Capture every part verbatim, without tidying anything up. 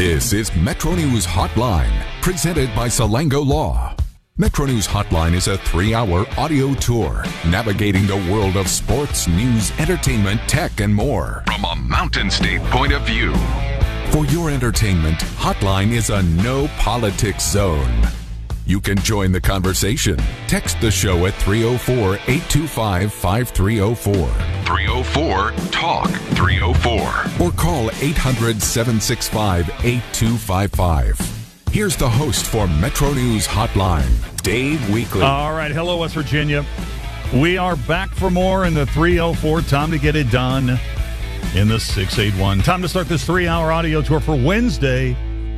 This is Metro News Hotline, presented by Salango Law. Metro News Hotline is a three-hour audio tour navigating the world of sports, news, entertainment, tech, and more from a Mountain State point of view. For your entertainment, Hotline is a no-politics zone. You can join the conversation. Text the show at three oh four, eight two five, five three oh four. three oh four, talk three oh four. Or call eight hundred, seven six five, eight two five five. Here's the host for Metro News Hotline, Dave Weekley. All right. Hello, West Virginia. We are back for more in the three oh four. Time to get it done in the six eighty-one. Time to start this three-hour audio tour for Wednesday,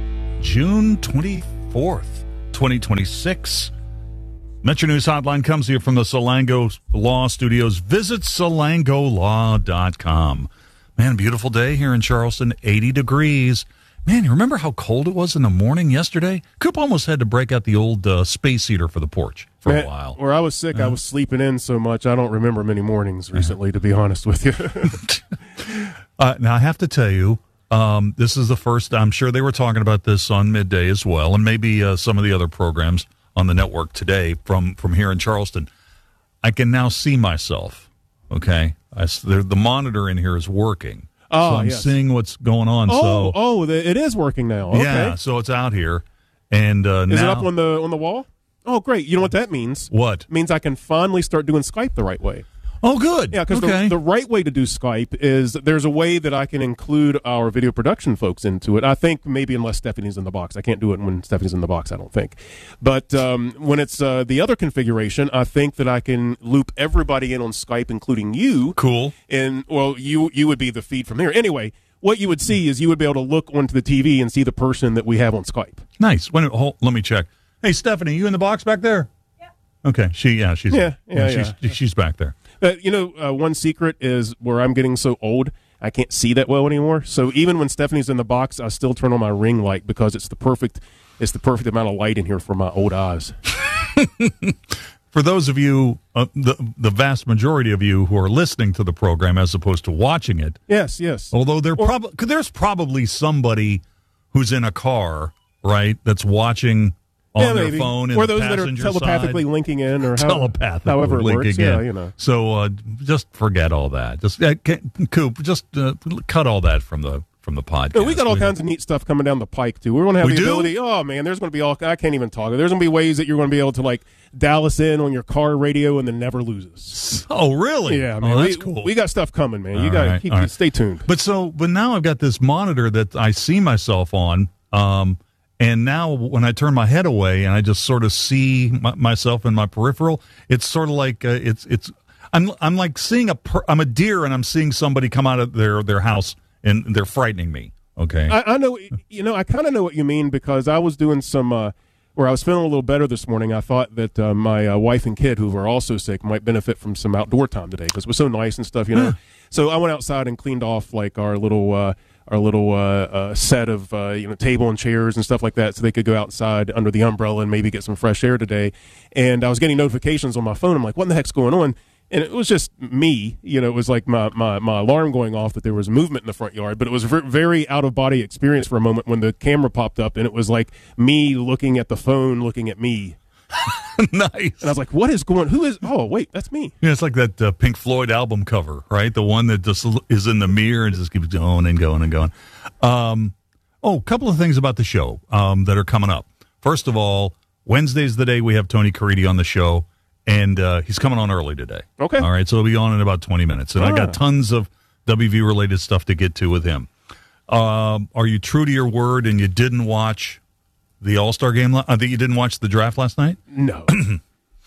June twenty-fourth, twenty twenty-six. Metro News Hotline comes to you from the Salango Law Studios. Visit salango law dot com. Man, beautiful day here in Charleston, eighty degrees. Man, you remember how cold it was in the morning yesterday? Coop almost had to break out the old uh, space heater for the porch for Man, a while. Where I was sick, uh, I was sleeping in so much, I don't remember many mornings recently, uh, to be honest with you. uh, now, I have to tell you, um, this is the first, I'm sure they were talking about this on Midday as well, and maybe uh, some of the other programs on the network today from, from here in Charleston. I can now see myself, okay? I, the, the monitor in here is working. Oh, so I'm yes. seeing what's going on. Oh, so oh, it is working now. Okay. Yeah, so it's out here, and uh, is now, it up on the on the wall? Oh, great! You know what that means? What it means I can finally start doing Skype the right way. Oh, good. Yeah, because okay. the, the right way to do Skype is there's a way that I can include our video production folks into it. I think maybe unless Stephanie's in the box. I can't do it when Stephanie's in the box, I don't think. But um, when it's uh, the other configuration, I think that I can loop everybody in on Skype, including you. Cool. And, well, you you would be the feed from here. Anyway, what you would see is you would be able to look onto the T V and see the person that we have on Skype. Nice. When, hold, let me check. Hey, Stephanie, you in the box back there? Yeah. Okay. She, yeah, she's, yeah, yeah, yeah, she's, yeah. she's back there. Uh, you know, uh, one secret is where I'm getting so old, I can't see that well anymore. So even when Stephanie's in the box, I still turn on my ring light because it's the perfect, it's the perfect amount of light in here for my old eyes. For those of you, uh, the the vast majority of you who are listening to the program as opposed to watching it, yes, yes. Although there prob- there's probably somebody who's in a car, right, that's watching on yeah, their maybe. phone in or the those that are passenger telepathically side. linking in, or how, telepathically however it linking works. in. Yeah, you know. So uh, just forget all that. Just uh, Coop, just uh, cut all that from the from the podcast. Yeah, we got all we, kinds of neat stuff coming down the pike too. We're going to have we the do? ability. Oh man, there's going to be all. I can't even talk. There's going to be ways that you're going to be able to like dial us in on your car radio and then never lose us. Oh really? Yeah, man. Oh, that's we, cool. We got stuff coming, man. All you got to right, keep right. stay tuned. But so, but now I've got this monitor that I see myself on. Um, And now when I turn my head away and I just sort of see my, myself in my peripheral, it's sort of like uh, it's it's I'm I'm like seeing a per, I'm a deer and I'm seeing somebody come out of their, their house and they're frightening me. Okay, I, I know. You know, I kind of know what you mean because I was doing some uh, where I was feeling a little better this morning. I thought that uh, my uh, wife and kid, who are also sick, might benefit from some outdoor time today because it was so nice and stuff. You know, so I went outside and cleaned off like our little. Uh, our little uh, uh, set of uh, you know table and chairs and stuff like that so they could go outside under the umbrella and maybe get some fresh air today. And I was getting notifications on my phone. I'm like, what in the heck's going on? And it was just me. You know, it was like my, my, my alarm going off that there was movement in the front yard. But it was a very out-of-body experience for a moment when the camera popped up, and it was like me looking at the phone, looking at me. Nice. And I was like, what is going Who is – oh, wait, that's me. Yeah, it's like that uh, Pink Floyd album cover, right? The one that just is in the mirror and just keeps going and going and going. Um, oh, a couple of things about the show um, that are coming up. First of all, Wednesday's the day we have Tony Caridi on the show, and uh, he's coming on early today. Okay. All right, so he'll be on in about twenty minutes. And ah. I got tons of W V-related stuff to get to with him. Um, are you true to your word and you didn't watch – the All-Star game? I think you didn't watch the draft last night? No. A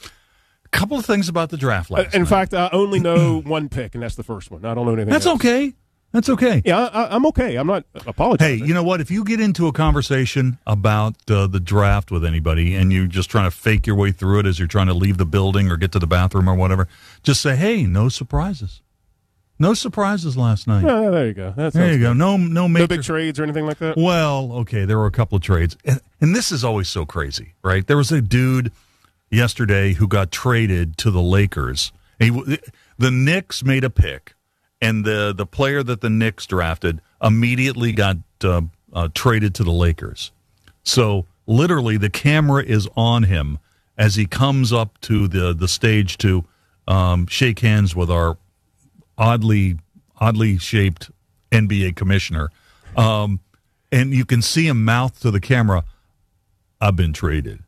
couple of things about the draft last In night. fact, I only know one pick, and that's the first one. I don't know anything That's else. okay. That's okay. Yeah, I, I'm okay. I'm not apologizing. Hey, you know what? If you get into a conversation about uh, the draft with anybody and you're just trying to fake your way through it as you're trying to leave the building or get to the bathroom or whatever, just say, hey, no surprises. No surprises last night. Yeah, there you go. That there you good. go. No, no major. No big trades or anything like that? Well, okay, there were a couple of trades. And, and this is always so crazy, right? There was a dude yesterday who got traded to the Lakers. He, the Knicks made a pick, and the, the player that the Knicks drafted immediately got uh, uh, traded to the Lakers. So literally the camera is on him as he comes up to the, the stage to um, shake hands with our oddly oddly shaped N B A commissioner. Um, and you can see him mouth to the camera, "I've been traded."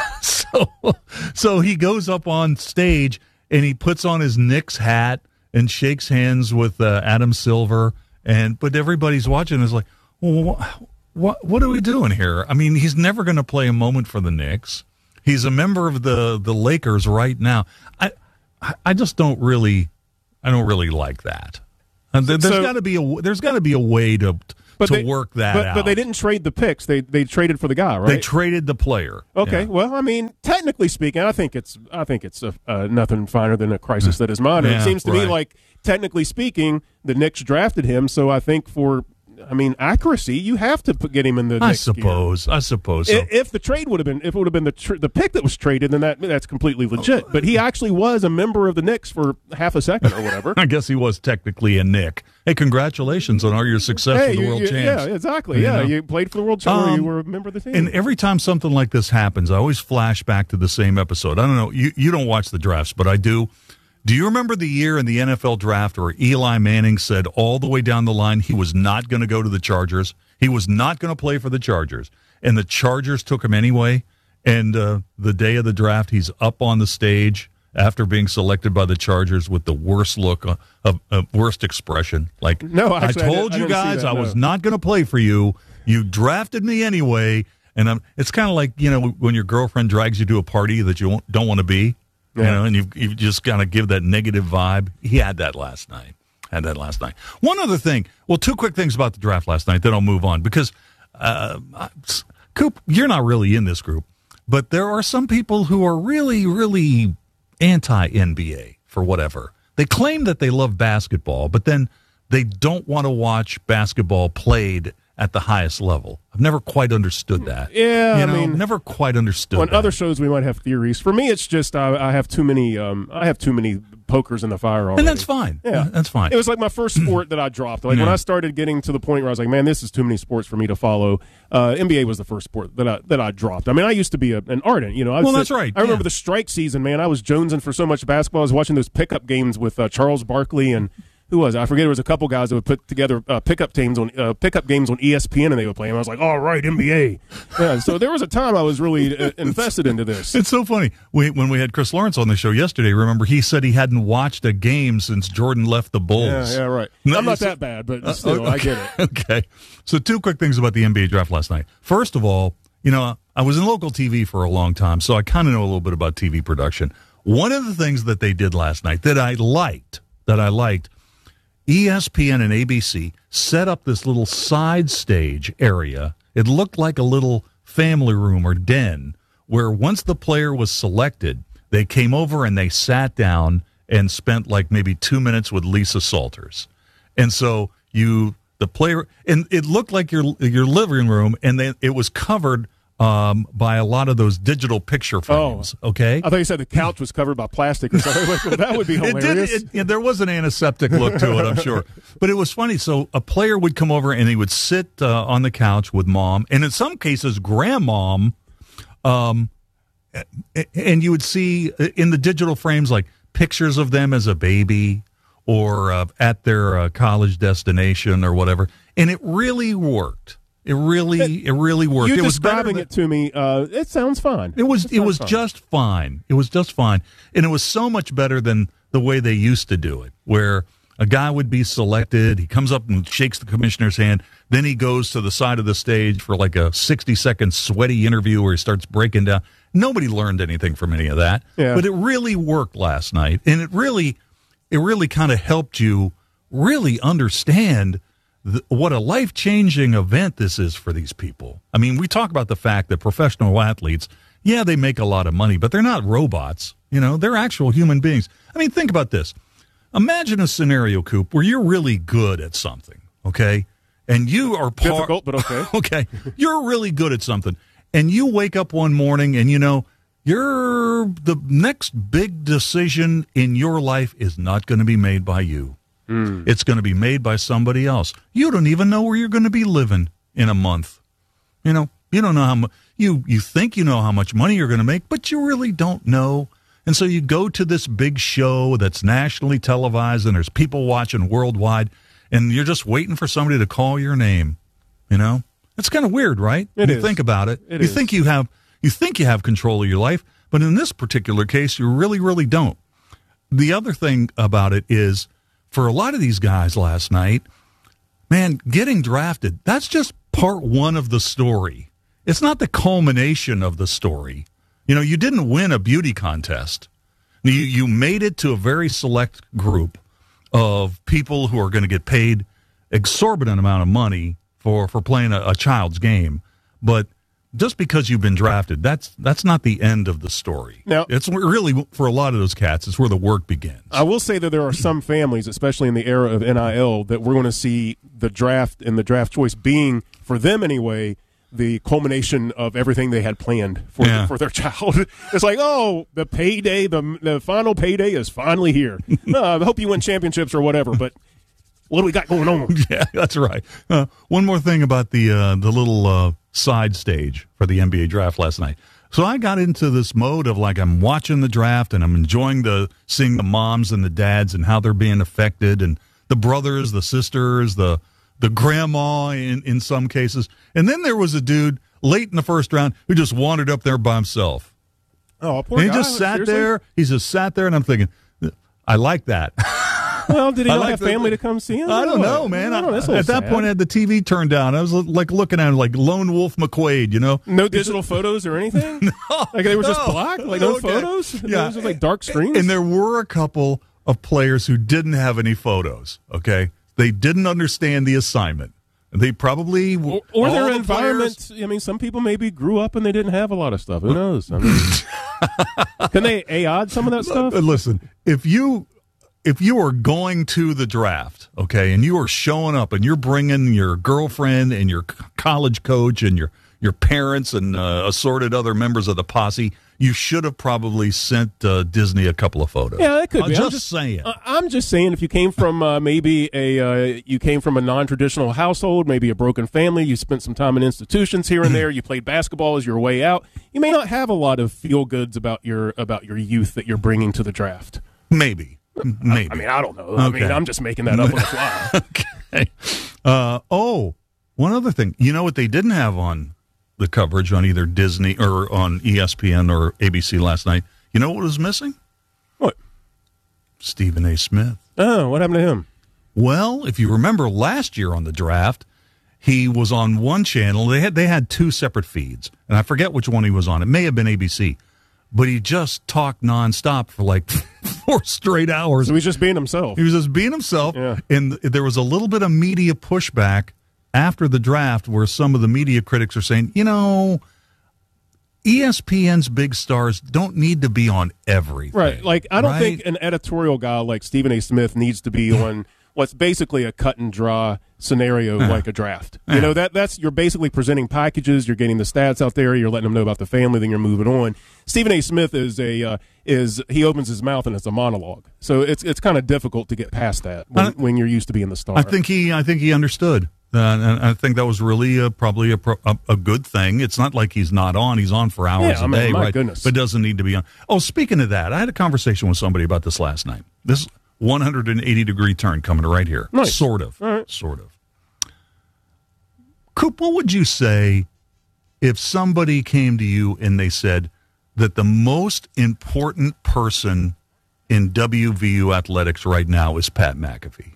so, so he goes up on stage and he puts on his Knicks hat and shakes hands with uh, Adam Silver. And but everybody's watching and is like, well, what, what, what are we doing here? I mean, he's never going to play a moment for the Knicks. He's a member of the, the Lakers right now. I, I just don't really, I don't really like that. And there's So- got to be a, there's got to be a way to But to they, work that but, out. But they didn't trade the picks. They they traded for the guy, right? They traded the player. Okay, Yeah. well, I mean, technically speaking, I think it's I think it's a, uh, nothing finer than a crisis that is mine. Yeah, it seems to right. me like, technically speaking, the Knicks drafted him, so I think for, I mean, accuracy, you have to put, get him in the I Knicks suppose. I suppose. gear. So. I- If the trade would have been, if it would have been the tr- the pick that was traded, then that that's completely legit. But he actually was a member of the Knicks for half a second or whatever. I guess he was technically a Nick. Hey, congratulations on all your success Hey, with the you- World you- Champs. yeah, exactly. You Yeah, know? you played for the World Champs. Um, you were a member of the team. And every time something like this happens, I always flash back to the same episode. I don't know. You, you don't watch the drafts, but I do. Do you remember the year in the N F L draft where Eli Manning said all the way down the line he was not going to go to the Chargers? He was not going to play for the Chargers. And the Chargers took him anyway. And uh, the day of the draft, he's up on the stage after being selected by the Chargers with the worst look, uh, of, uh, worst expression. Like, No, actually, I I told didn't- I you didn't see guys that, I was no. not going to play for you. You drafted me anyway. And I'm, it's kind of like, you know, when your girlfriend drags you to a party that you won't- don't want to be, you Yeah. know, and you you just kind of give that negative vibe. He had that last night. Had that last night. One other thing. Well, two quick things about the draft last night, then I'll move on. Because, uh, Coop, you're not really in this group, but there are some people who are really, really anti-N B A for whatever. They claim that they love basketball, but then they don't want to watch basketball played at the highest level. I've never quite understood that. Yeah, you I know, mean, never quite understood on that. other shows we might have theories. For me, it's just I, I have too many. Um, I have too many pokers in the fire already. And that's fine. Yeah, that's fine. It was like my first sport that I dropped. Like when Yeah. I started getting to the point where I was like, man, this is too many sports for me to follow. Uh, N B A was the first sport that I that I dropped. I mean, I used to be a, an ardent. You know, I Well, sit- that's right, I remember yeah. the strike season. Man, I was jonesing for so much basketball. I was watching those pickup games with uh, Charles Barkley and. Who was it? I forget. There was a couple guys that would put together uh, pickup teams on uh, pickup games on E S P N, and they would play them. I was like, "All right, N B A." Yeah, so there was a time I was really uh, invested into this. It's so funny. We, when we had Chris Lawrence on the show yesterday, remember, he said he hadn't watched a game since Jordan left the Bulls. Yeah, yeah, right. No, I'm not it's- that bad, but Uh, still, okay. I get it. Okay. So two quick things about the N B A draft last night. First of all, you know, I was in local T V for a long time, so I kind of know a little bit about T V production. One of the things that they did last night that I liked, that I liked, E S P N and A B C set up this little side stage area. It looked like a little family room or den where once the player was selected, they came over and they sat down and spent like maybe two minutes with Lisa Salters. And so you, the player, and it looked like your your living room, and then it was covered um, by a lot of those digital picture frames. Okay, I thought you said the couch was covered by plastic or something. Like, well, that would be it hilarious. did. It, yeah, there was an antiseptic look to it, I'm sure. But it was funny. So a player would come over and he would sit uh, on the couch with mom, and in some cases, grandmom. Um, and you would see in the digital frames like pictures of them as a baby or uh, at their uh, college destination or whatever, and it really worked. It really, it, it really worked. You it was better describing than, it to me, uh, it sounds fine. It was, it was fine. just fine. It was just fine, and it was so much better than the way they used to do it, where a guy would be selected, he comes up and shakes the commissioner's hand, then he goes to the side of the stage for like a sixty-second sweaty interview where he starts breaking down. Nobody learned anything from any of that, Yeah. but it really worked last night, and it really, it really kind of helped you really understand the, what a life-changing event this is for these people. I mean, we talk about the fact that professional athletes, yeah, they make a lot of money, but they're not robots. You know, they're actual human beings. I mean, think about this. Imagine a scenario, Coop, where you're really good at something, okay? And you are par- Difficult, but okay. okay. You're really good at something. And you wake up one morning and, you know, you're the next big decision in your life is not going to be made by you. Mm. It's going to be made by somebody else. You don't even know where you're going to be living. in a month. You know, you don't know how much, you, you think you know how much money you're going to make, but you really don't know. And so you go to this big show that's nationally televised and there's people watching worldwide and you're just waiting for somebody to call your name. You know, it's kind of weird, right? It you is. think about it. It you is. think you have, you think you have control of your life, but in this particular case, you really, really don't. The other thing about it is for a lot of these guys last night, man, getting drafted, that's just part one of the story. It's not the culmination of the story. You know, you didn't win a beauty contest. You, you made it to a very select group of people who are going to get paid exorbitant amount of money for, for playing a, a child's game. But just because you've been drafted, that's that's not the end of the story. Now, it's really, for a lot of those cats, it's where the work begins. I will say that there are some families, especially in the era of N I L, that we're going to see the draft and the draft choice being, for them anyway, the culmination of everything they had planned for Yeah. for their child. It's like, oh, the payday, the the final payday is finally here. No, I hope you win championships or whatever, but what do we got going on? Yeah, that's right. Uh, one more thing about the uh, the little uh, side stage for the N B A draft last night. So I got into this mode of like I'm watching the draft and I'm enjoying the seeing the moms and the dads and how they're being affected and the brothers, the sisters, the the grandma in, in some cases. And then there was a dude late in the first round who just wandered up there by himself. Oh, poor And he guy. just sat Seriously? there. He just sat there, and I'm thinking, I like that. Well, did he I not like have the- family to come see him? I don't Or know, what? man. I don't know. I- That's a little at that sad. point, I had the T V turned down. I was like looking at him like Lone Wolf McQuaid, you know? No digital photos or anything? Like they were just No. black? Like no Okay. photos? Yeah. It was just like dark screens? And there were a couple of players who didn't have any photos, okay? They didn't understand the assignment. They probably Or, or all their the environment. players- I mean, some people maybe grew up and they didn't have a lot of stuff. Who knows? I mean, can they A I some of that stuff? Uh, Listen, if you if you are going to the draft, okay, and you are showing up and you're bringing your girlfriend and your c- college coach and your your parents and uh, assorted other members of the posse, you should have probably sent uh, Disney a couple of photos. Yeah, that could I'm be. Just, I'm just saying. I- I'm just saying, if you came from uh, maybe a uh, you came from a non-traditional household, maybe a broken family, you spent some time in institutions here and there, you played basketball as your way out, you may not have a lot of feel goods about your about your youth that you're bringing to the draft. Maybe. Maybe. I mean, I don't know. I Okay. mean, I'm just making that up on the fly. Okay. Uh, oh, one other thing. You know what they didn't have on the coverage on either Disney or on E S P N or A B C last night? You know what was missing? What? Stephen A. Smith. Oh, what happened to him? Well, if you remember last year on the draft, he was on one channel. They had they had two separate feeds, and I forget which one he was on. It may have been A B C, but he just talked nonstop for like four straight hours. So he's just being himself. He was just being himself, Yeah. and there was a little bit of media pushback after the draft where some of the media critics are saying, you know, E S P N's big stars don't need to be on everything. Right. Like, I don't right? think an editorial guy like Stephen A. Smith needs to be on what's basically a cut and draw scenario like a draft. You know, that that's you're basically presenting packages, you're getting the stats out there, you're letting them know about the family, then you're moving on. Stephen A. Smith is a uh, is he opens his mouth and it's a monologue. So it's it's kind of difficult to get past that when, I- when you're used to being the star. I think he, I think he understood, uh, and I think that was really a, probably a, pro- a a good thing. It's not like he's not on; he's on for hours Yeah, a I mean, day, my right? goodness. But doesn't need to be on. Oh, speaking of that, I had a conversation with somebody about this last night. This one hundred eighty degree turn coming right here, Nice. sort of, All right. sort of. Coop, what would you say if somebody came to you and they said that the most important person in W V U athletics right now is Pat McAfee?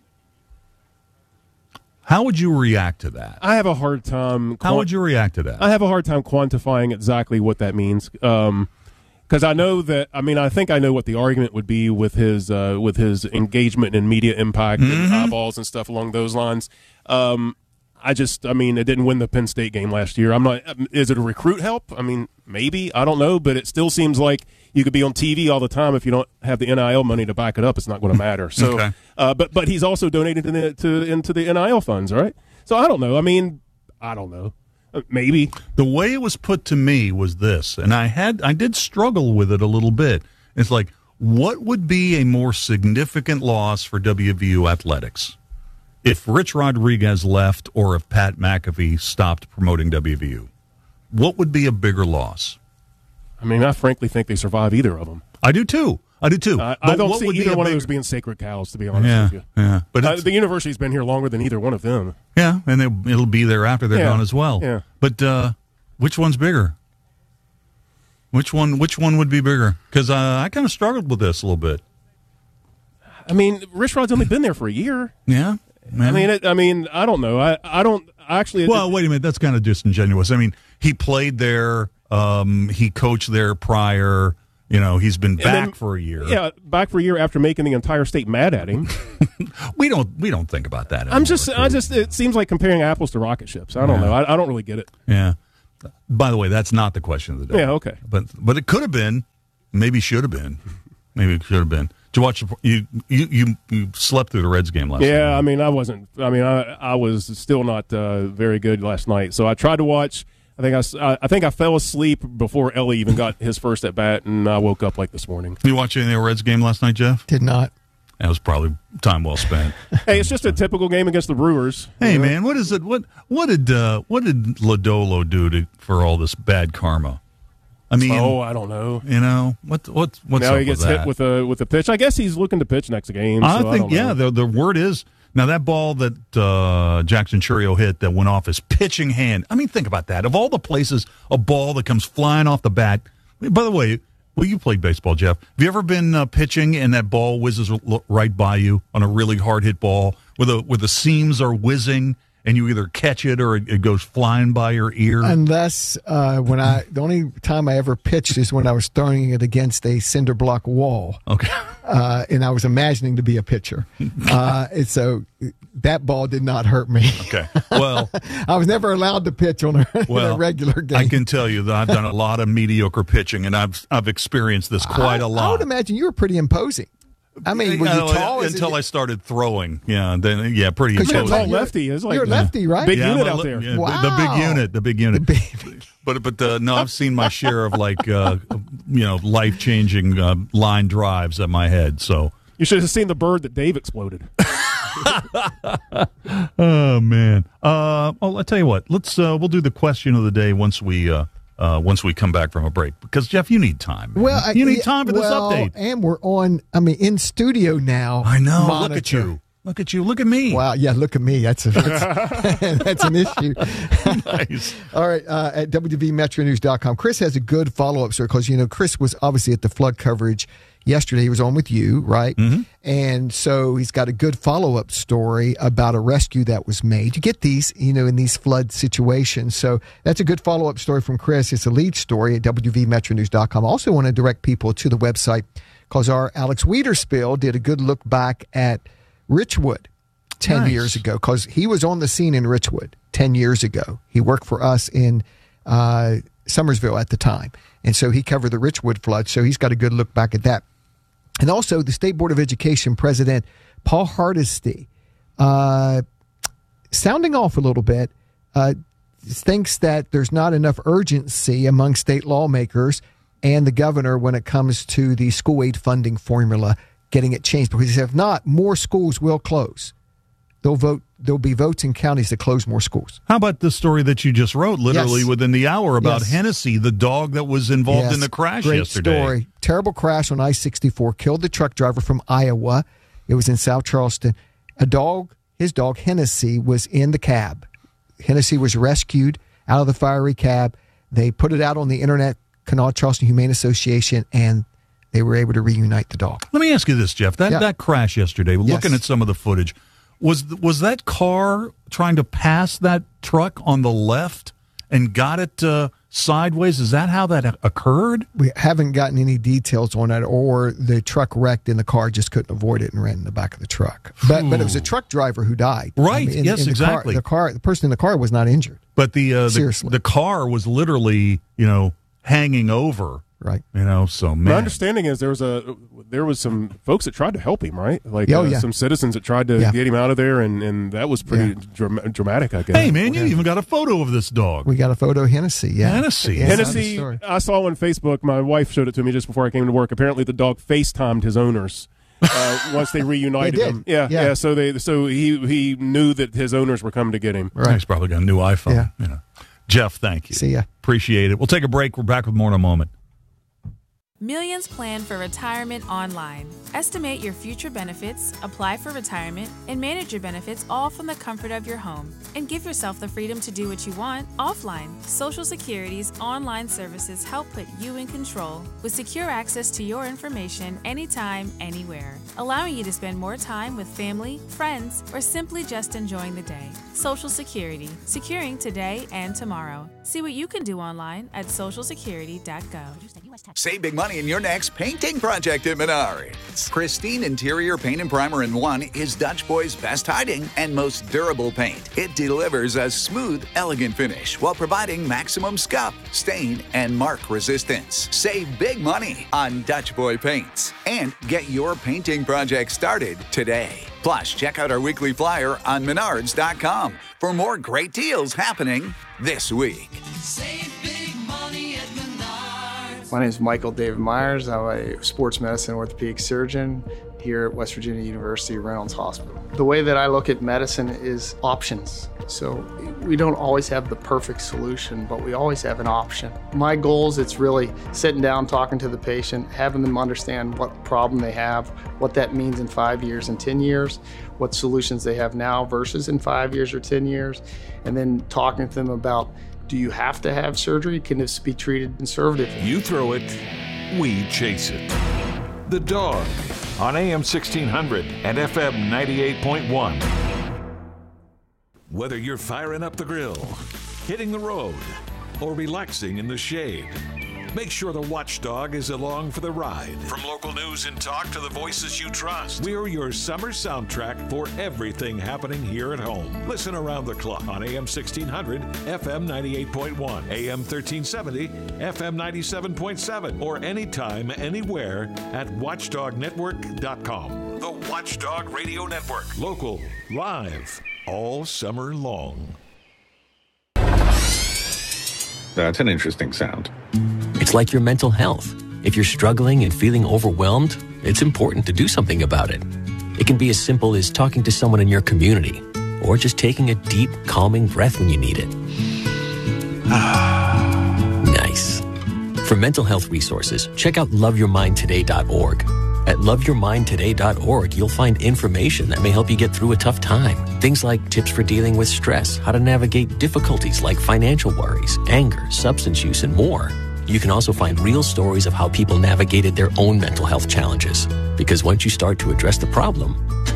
How would you react to that? I have a hard time How would you react to that? I have a hard time quantifying exactly what that means. Um, because I know that, I mean, I think I know what the argument would be with his uh, with his engagement and media impact and eyeballs and stuff along those lines. Um, I just, I mean, it didn't win the Penn State game last year. I'm not. Is it a recruit help? I mean, maybe. I don't know, but it still seems like you could be on T V all the time if you don't have the N I L money to back it up. It's not going to matter. So, Okay. uh, but but he's also donated to the, to into the N I L funds, right? So I don't know. I mean, I don't know. Uh, maybe. The way it was put to me was this, and I had I did struggle with it a little bit. It's like, what would be a more significant loss for W V U athletics? if Rich Rodriguez left or if Pat McAfee stopped promoting W V U, what would be a bigger loss? I mean, I frankly think they survive either of them. I do too. I do too. Uh, I don't see either one big... of those being sacred cows, to be honest yeah, with you. Yeah, but uh, the university's been here longer than either one of them. Yeah, and it, it'll be there after they're yeah. gone as well. Yeah. But uh, which one's bigger? Which one? Which one would be bigger? Because uh, I kind of struggled with this a little bit. I mean, Rich Rod's only been there for a year. Yeah. Man. I mean, it, I mean, I don't know. I, I don't actually. Well, wait a minute. That's kind of disingenuous. I mean, he played there. Um, he coached there prior. You know, he's been back then, for a year. Yeah, back for a year after making the entire state mad at him. we don't. We don't think about that anymore. I'm just. I just. It seems like comparing apples to rocket ships. I don't yeah. know. I, I don't really get it. Yeah. By the way, that's not the question of the day. Yeah. Okay. But but it could have been. Maybe should have been. Maybe it should have been. Did you watch? You you you, you slept through the Reds game last night. Yeah, I mean, I wasn't. I mean, I I was still not uh, very good last night. So I tried to watch. I think I, I think I fell asleep before Ellie even got his first at bat, and I woke up like this morning. You watch any of the Reds game last night, Jeff? Did not. That was probably time well spent. Hey, it's just a typical game against the Brewers. Hey, you know? man, what is it? What what did uh, what did Lodolo do to, for all this bad karma? I mean, oh, I don't know. You know what? What? What's now up he gets with hit that? with a with a pitch. I guess he's looking to pitch next game. I so think, I yeah. The the word is now that ball that uh, Jackson Churio hit that went off his pitching hand. I mean, think about that. Of all the places, a ball that comes flying off the bat. By the way, well, you played baseball, Jeff. Have you ever been uh, pitching and that ball whizzes right by you on a really hard hit ball where the where the seams are whizzing? And you either catch it or it goes flying by your ear. Unless uh, when I, the only time I ever pitched is when I was throwing it against a cinder block wall. Okay. Uh, and I was imagining to be a pitcher. Uh, and so that ball did not hurt me. Okay. Well, I was never allowed to pitch on a, well, in a regular game. I can tell you that I've done a lot of mediocre pitching, and I've I've experienced this quite I, a lot. I would imagine you were pretty imposing. I mean, were you uh, tall? Until I started throwing. Yeah, then yeah, pretty Because You're a imposing. tall lefty. It's like You're a lefty, right? Big yeah, unit I'm a out le- there. Yeah, Wow. the, the big unit, the big unit. The big- but but uh, no, I've seen my share of like uh, you know life changing uh, line drives at my head. So You should have seen the bird that Dave exploded. oh man. Uh, oh, I'll tell you what. Let's uh, we'll do the question of the day once we. Uh, Uh, once we come back from a break, because Jeff, you need time. Man. Well, you need yeah, time for this well, update. And we're on. I mean, in studio now. I know. Monitor. Look at you. Look at you. Look at me. Wow. Yeah. Look at me. That's a, that's, that's an issue. Nice. All right. Uh, at W V Metro News dot com, Chris has a good follow up story because you know Chris was obviously at the flood coverage yesterday. He was on with you, right? Mm-hmm. And so he's got a good follow up story about a rescue that was made. You get these, you know, in these flood situations. So that's a good follow up story from Chris. It's a lead story at W V Metro News dot com. I also want to direct people to the website because our Alex Wiederspiel did a good look back at Richwood ten Nice. years ago because he was on the scene in Richwood ten years ago. He worked for us in uh, Summersville at the time. And so he covered the Richwood flood. So he's got a good look back at that. And also the State Board of Education President Paul Hardesty, uh, sounding off a little bit, uh, thinks that there's not enough urgency among state lawmakers and the governor when it comes to the school aid funding formula getting it changed. Because if not, more schools will close. They'll vote. There'll be votes in counties to close more schools. How about the story that you just wrote, literally Yes. within the hour, about Yes. Hennessy, the dog that was involved Yes, in the crash great yesterday? Story. Terrible crash on I sixty-four. Killed the truck driver from Iowa. It was in South Charleston. A dog, his dog Hennessy, was in the cab. Hennessy was rescued out of the fiery cab. They put it out on the internet, Kanawha Charleston Humane Association, and they were able to reunite the dog. Let me ask you this, Jeff. That Yeah. that crash yesterday, looking Yes. at some of the footage, was was that car trying to pass that truck on the left and got it uh, sideways? Is that how that occurred? We haven't gotten any details on it, or the truck wrecked and the car just couldn't avoid it and ran in the back of the truck. But but it was a truck driver who died. Right. in- Yes, in the exactly. Car, the car, the person in the car was not injured. But the, uh, the Seriously. the car was literally, you know, hanging over. Right. You know, so man. My understanding is there was a there was some folks that tried to help him, right? Like Oh, uh, yeah. some citizens that tried to Yeah. get him out of there, and, and that was pretty Yeah. dram- dramatic, I guess. Hey, man, you even got a photo of this dog. We got a photo of Hennessy. Yeah, Hennessy. Yeah, that's the Hennessy, story. I saw on Facebook. My wife showed it to me just before I came to work. Apparently, the dog FaceTimed his owners uh, once they reunited They did. him. Yeah, yeah, Yeah. So they, so he he knew that his owners were coming to get him. He's probably got a new iPhone. Yeah. You know. Jeff, thank you. See ya. Appreciate it. We'll take a break. We're back with more in a moment. Millions plan for retirement online. Estimate your future benefits, apply for retirement, and manage your benefits all from the comfort of your home. And give yourself the freedom to do what you want offline. Social Security's online services help put you in control with secure access to your information anytime, anywhere, allowing you to spend more time with family, friends, or simply just enjoying the day. Social Security, securing today and tomorrow. See what you can do online at social security dot gov. Save big money in your next painting project at Menards. Pristine Interior Paint and Primer in One is Dutch Boy's best hiding and most durable paint. It delivers a smooth, elegant finish while providing maximum scuff, stain, and mark resistance. Save big money on Dutch Boy paints and get your painting project started today. Plus, check out our weekly flyer on menards dot com for more great deals happening this week. Save big money at Menards. My name is Michael David Myers. I'm a sports medicine orthopedic surgeon here at West Virginia University Reynolds Hospital. The way that I look at medicine is options. So we don't always have the perfect solution, but we always have an option. My goal is it's really sitting down, talking to the patient, having them understand what problem they have, what that means in five years and ten years, what solutions they have now versus in five years or ten years, and then talking to them about, do you have to have surgery? Can this be treated conservatively? You throw it, we chase it. The Dog on A M sixteen hundred and F M ninety-eight point one. Whether you're firing up the grill, hitting the road, or relaxing in the shade, make sure the Watchdog is along for the ride. From local news and talk to the voices you trust, we're your summer soundtrack for everything happening here at home. Listen around the clock on A M sixteen hundred, F M ninety-eight point one, A M thirteen seventy, F M ninety-seven point seven, or anytime, anywhere at watchdog network dot com. The Watchdog Radio Network. Local, live, all summer long. That's an interesting sound. It's like your mental health. If you're struggling and feeling overwhelmed, it's important to do something about it. It can be as simple as talking to someone in your community, or just taking a deep, calming breath when you need it. Nice. For mental health resources, check out love your mind today dot org. At love your mind today dot org, you'll find information that may help you get through a tough time. Things like tips for dealing with stress, how to navigate difficulties like financial worries, anger, substance use, and more. You can also find real stories of how people navigated their own mental health challenges. Because once you start to address the problem,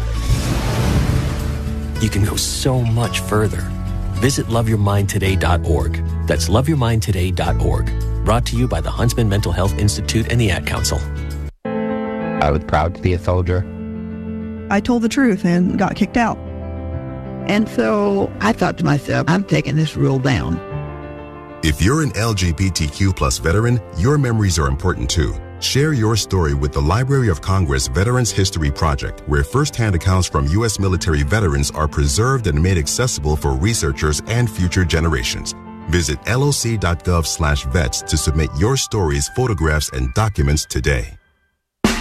you can go so much further. Visit love your mind today dot org. That's love your mind today dot org. Brought to you by the Huntsman Mental Health Institute and the Ad Council. I was proud to be a soldier. I told the truth and got kicked out. And so I thought to myself, I'm taking this rule down. If you're an L G B T Q plus veteran, your memories are important too. Share your story with the Library of Congress Veterans History Project, where firsthand accounts from U S military veterans are preserved and made accessible for researchers and future generations. Visit L O C dot gov slash vets to submit your stories, photographs, and documents today.